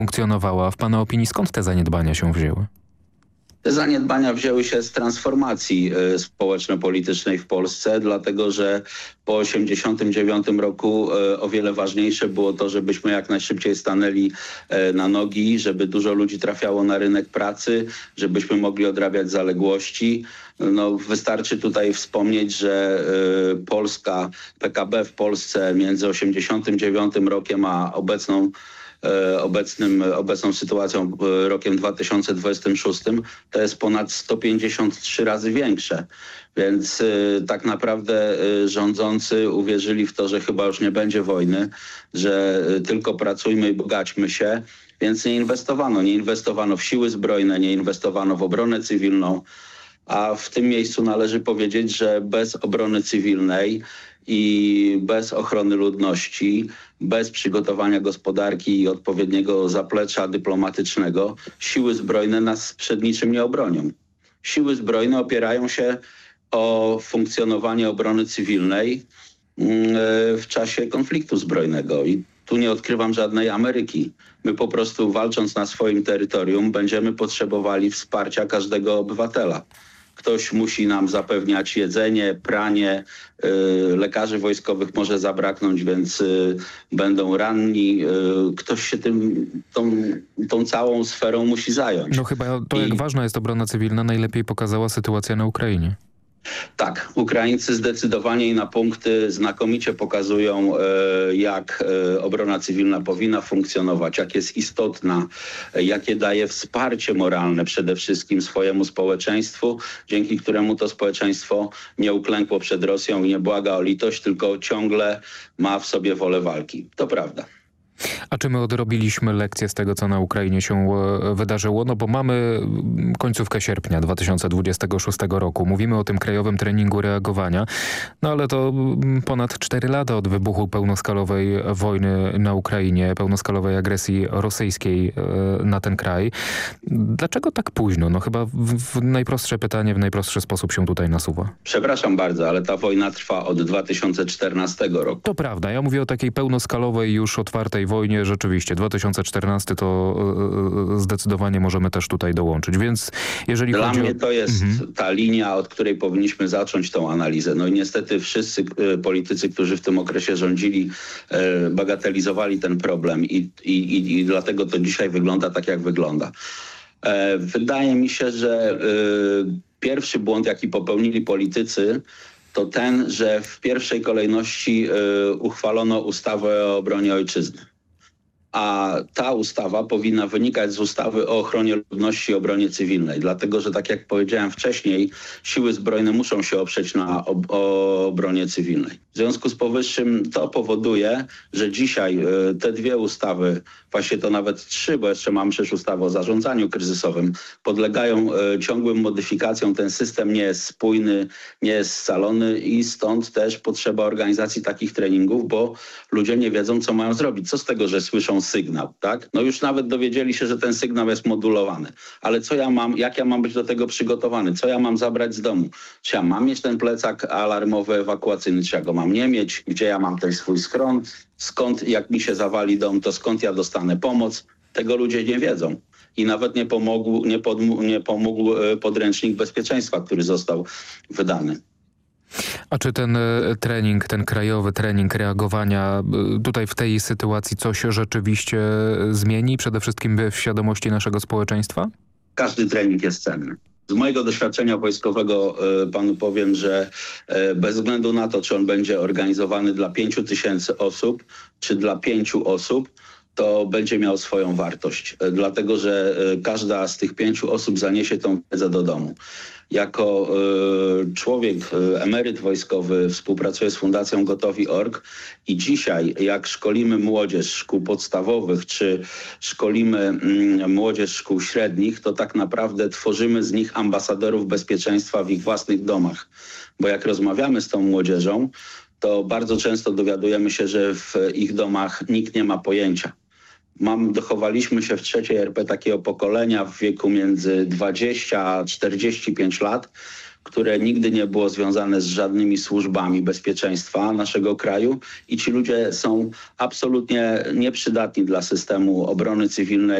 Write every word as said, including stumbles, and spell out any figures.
funkcjonowała. W pana opinii skąd te zaniedbania się wzięły? Te zaniedbania wzięły się z transformacji y, społeczno-politycznej w Polsce, dlatego że po osiemdziesiątym dziewiątym roku y, o wiele ważniejsze było to, żebyśmy jak najszybciej stanęli y, na nogi, żeby dużo ludzi trafiało na rynek pracy, żebyśmy mogli odrabiać zaległości. No, wystarczy tutaj wspomnieć, że y, Polska, P K B w Polsce między osiemdziesiątym dziewiątym rokiem a obecną Obecnym, obecną sytuacją rokiem dwa tysiące dwudziestym szóstym to jest ponad sto pięćdziesiąt trzy razy większe. Więc y, tak naprawdę y, rządzący uwierzyli w to, że chyba już nie będzie wojny, że y, tylko pracujmy i bogaćmy się, więc nie inwestowano. Nie inwestowano w siły zbrojne, nie inwestowano w obronę cywilną, a w tym miejscu należy powiedzieć, że bez obrony cywilnej i bez ochrony ludności, bez przygotowania gospodarki i odpowiedniego zaplecza dyplomatycznego, siły zbrojne nas przed niczym nie obronią. Siły zbrojne opierają się o funkcjonowanie obrony cywilnej w czasie konfliktu zbrojnego. I tu nie odkrywam żadnej Ameryki. My po prostu walcząc na swoim terytorium będziemy potrzebowali wsparcia każdego obywatela. Ktoś musi nam zapewniać jedzenie, pranie, y, lekarzy wojskowych może zabraknąć, więc y, będą ranni. Y, ktoś się tym, tą, tą całą sferą musi zająć. No chyba to, jak I... ważna jest obrona cywilna, najlepiej pokazała sytuacja na Ukrainie. Tak, Ukraińcy zdecydowanie i na punkty znakomicie pokazują, e, jak e, obrona cywilna powinna funkcjonować, jak jest istotna, e, jakie daje wsparcie moralne przede wszystkim swojemu społeczeństwu, dzięki któremu to społeczeństwo nie uklękło przed Rosją i nie błaga o litość, tylko ciągle ma w sobie wolę walki. To prawda. A czy my odrobiliśmy lekcję z tego, co na Ukrainie się wydarzyło? No bo mamy końcówkę sierpnia dwa tysiące dwudziestego szóstego roku. Mówimy o tym krajowym treningu reagowania, no ale to ponad cztery lata od wybuchu pełnoskalowej wojny na Ukrainie, pełnoskalowej agresji rosyjskiej na ten kraj. Dlaczego tak późno? No chyba w najprostsze pytanie w najprostszy sposób się tutaj nasuwa. Przepraszam bardzo, ale ta wojna trwa od dwa tysiące czternastego roku. To prawda. Ja mówię o takiej pełnoskalowej, już otwartej wojnie. Rzeczywiście dwa tysiące czternasty to zdecydowanie możemy też tutaj dołączyć, więc jeżeli Dla chodzi mnie o... to jest mhm. ta linia, od której powinniśmy zacząć tą analizę. No i niestety wszyscy politycy, którzy w tym okresie rządzili, bagatelizowali ten problem i, i, i, i dlatego to dzisiaj wygląda tak, jak wygląda. Wydaje mi się, że pierwszy błąd, jaki popełnili politycy, to ten, że w pierwszej kolejności uchwalono ustawę o obronie ojczyzny. A ta ustawa powinna wynikać z ustawy o ochronie ludności i obronie cywilnej. Dlatego, że tak jak powiedziałem wcześniej, siły zbrojne muszą się oprzeć na ob- obronie cywilnej. W związku z powyższym to powoduje, że dzisiaj y, te dwie ustawy, właśnie to nawet trzy, bo jeszcze mamy przecież ustawę o zarządzaniu kryzysowym, podlegają y, ciągłym modyfikacjom. Ten system nie jest spójny, nie jest scalony i stąd też potrzeba organizacji takich treningów, bo ludzie nie wiedzą, co mają zrobić. Co z tego, że słyszą sygnał, tak? No już nawet dowiedzieli się, że ten sygnał jest modulowany. Ale co ja mam, jak ja mam być do tego przygotowany? Co ja mam zabrać z domu? Czy ja mam mieć ten plecak alarmowy, ewakuacyjny? Czy ja go mam nie mieć? Gdzie ja mam ten swój schron? Skąd, jak mi się zawali dom, to skąd ja dostanę pomoc? Tego ludzie nie wiedzą. I nawet nie pomógł, nie, podm- nie pomógł podręcznik bezpieczeństwa, który został wydany. A czy ten trening, ten krajowy trening reagowania tutaj w tej sytuacji coś rzeczywiście zmieni? Przede wszystkim w świadomości naszego społeczeństwa? Każdy trening jest cenny. Z mojego doświadczenia wojskowego y, panu powiem, że y, bez względu na to, czy on będzie organizowany dla pięciu tysięcy osób, czy dla pięciu osób, to będzie miał swoją wartość. Y, dlatego, że y, każda z tych pięciu osób zaniesie tą wiedzę do domu. Jako y, człowiek, y, emeryt wojskowy, współpracuję z Fundacją Gotowi kropka org i dzisiaj jak szkolimy młodzież szkół podstawowych, czy szkolimy mm, młodzież szkół średnich, to tak naprawdę tworzymy z nich ambasadorów bezpieczeństwa w ich własnych domach. Bo jak rozmawiamy z tą młodzieżą, to bardzo często dowiadujemy się, że w ich domach nikt nie ma pojęcia. Mam, dochowaliśmy się w trzeciej R P takiego pokolenia w wieku między dwadzieścia a czterdzieści pięć lat, które nigdy nie było związane z żadnymi służbami bezpieczeństwa naszego kraju i ci ludzie są absolutnie nieprzydatni dla systemu obrony cywilnej.